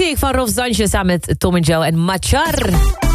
muziek van Rolf Sanchez samen met Tom en Joe en Machar.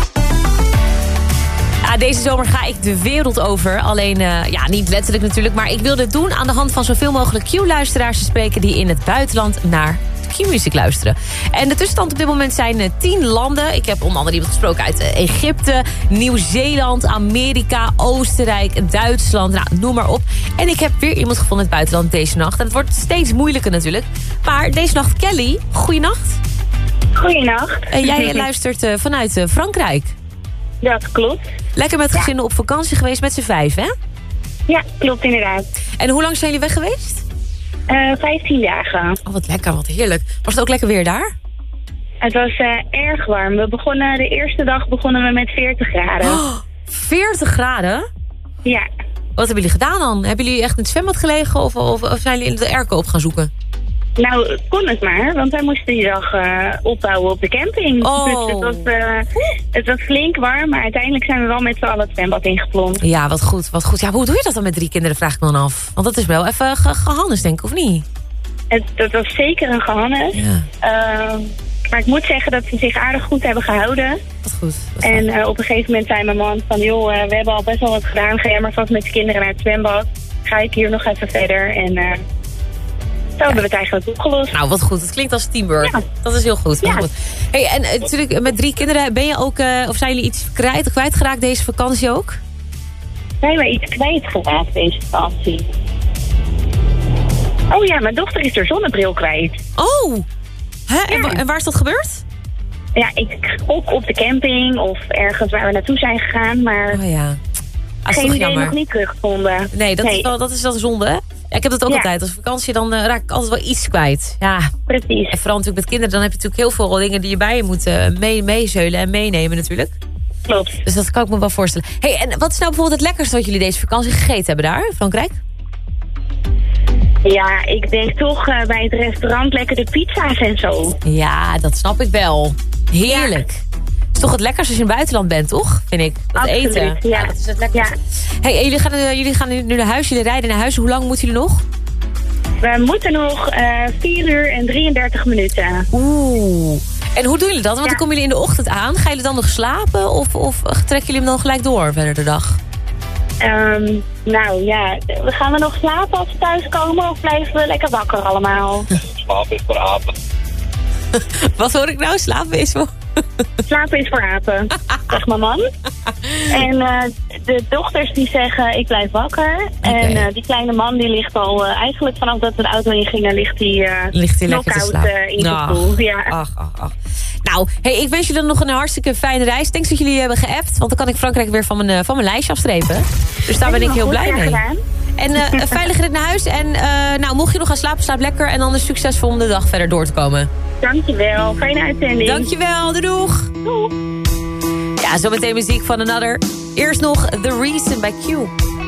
Ja, deze zomer ga ik de wereld over. Alleen, niet letterlijk natuurlijk, maar ik wil dit doen aan de hand van zoveel mogelijk Q-luisteraars te spreken die in het buitenland naar Q-muziek luisteren. En de tussenstand op dit moment zijn 10 landen. Ik heb onder andere iemand gesproken uit Egypte, Nieuw-Zeeland, Amerika, Oostenrijk, Duitsland, noem maar op. En ik heb weer iemand gevonden in het buitenland deze nacht. En het wordt steeds moeilijker natuurlijk. Maar deze nacht, Kelly, goeienacht. Goeienacht. En jij luistert vanuit Frankrijk. Dat klopt. Lekker met gezinnen op vakantie geweest met z'n 5, hè? Ja, klopt inderdaad. En hoe lang zijn jullie weg geweest? 15 dagen. Oh, wat lekker, wat heerlijk. Was het ook lekker weer daar? Het was erg warm. De eerste dag begonnen we met 40 graden. Oh, 40 graden? Ja. Wat hebben jullie gedaan dan? Hebben jullie echt in het zwembad gelegen of zijn jullie in de airco op gaan zoeken? Nou, kon het maar, want wij moesten die dag opbouwen op de camping. Oh. Dus het was flink warm, maar uiteindelijk zijn we wel met z'n allen het zwembad ingeplomd. Ja, wat goed, wat goed. Ja, hoe doe je dat dan met 3 kinderen, vraag ik me dan af. Want dat is wel even gehannes, denk ik, of niet? Het was zeker een gehannes. Ja. Maar ik moet zeggen dat ze zich aardig goed hebben gehouden. Wat goed. En op een gegeven moment zei mijn man van, joh, we hebben al best wel wat gedaan. Ga jij maar vast met de kinderen naar het zwembad. Ga ik hier nog even verder en... Zo hebben we het eigenlijk opgelost. Nou, wat goed. Het klinkt als teamwork. Ja. Dat is heel goed. Ja. Goed. Hey, en natuurlijk met 3 kinderen, ben je ook, of zijn jullie iets kwijtgeraakt deze vakantie ook? Zijn we iets kwijtgeraakt deze vakantie? Oh ja, mijn dochter is haar zonnebril kwijt. Oh! Hè? Ja. En waar is dat gebeurd? Ja, op de camping of ergens waar we naartoe zijn gegaan, maar Oh ja. geen idee, nog niet teruggevonden. Nee, dat is wel zonde, hè? Ja, ik heb dat ook altijd. Als vakantie, dan raak ik altijd wel iets kwijt. Ja. Precies. En vooral natuurlijk met kinderen, dan heb je natuurlijk heel veel dingen die je bij je moet meezeulen en meenemen natuurlijk. Klopt. Dus dat kan ik me wel voorstellen. Hey, en wat is nou bijvoorbeeld het lekkerste wat jullie deze vakantie gegeten hebben daar in Frankrijk? Ja, ik denk toch bij het restaurant lekker de pizza's en zo. Ja, dat snap ik wel. Heerlijk. Ja. Het is toch het lekkerste als je in het buitenland bent, toch? Vind ik. Dat Absoluut, eten. ja. Dat is het lekkerste. Ja. Hey, jullie gaan nu naar huis, jullie rijden naar huis. Hoe lang moeten jullie nog? We moeten nog 4 uur en 33 minuten. Oeh. En hoe doen jullie dat? Want dan komen jullie in de ochtend aan. Gaan jullie dan nog slapen? Of trekken jullie hem dan gelijk door verder de dag? Nou ja, gaan we nog slapen als we thuiskomen of blijven we lekker wakker allemaal? Slapen is voor apen. Wat hoor ik nou? Slapen is voor... Slapen is voor apen, zegt mijn man. En de dochters die zeggen ik blijf wakker. Okay. En die kleine man die ligt al eigenlijk vanaf dat we de auto ingingen ligt hij lekker te slapen. In de stoel. Ja. Ach. Nou, hey, ik wens jullie nog een hartstikke fijne reis. Thanks dat jullie hebben geappt, want dan kan ik Frankrijk weer van mijn lijstje afstrepen. Dus daar ben ik heel blij mee. Gedaan. En een veilige rit naar huis. En mocht je nog gaan slapen, slaap lekker. En dan is succesvol om de dag verder door te komen. Dankjewel, fijne uitzending. Dankjewel, doeg. Doeg. Ja, zometeen muziek van Another. Eerst nog The Reason bij Q.